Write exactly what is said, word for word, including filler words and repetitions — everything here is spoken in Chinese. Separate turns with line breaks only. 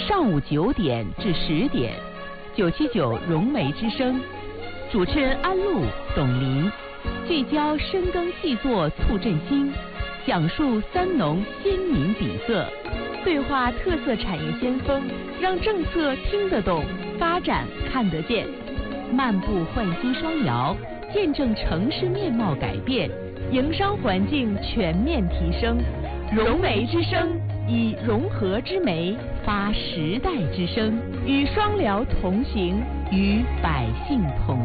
上午九点至十点，九七九融媒之声，主持人安陆、董林，聚焦深耕细作促振兴，讲述三农鲜明底色，对话特色产业先锋，让政策听得懂，发展看得见，漫步焕新双摇，见证城市面貌改变，营商环境全面提升。融媒之声，以融合之媒发时代之声，与双辽同行，与百姓同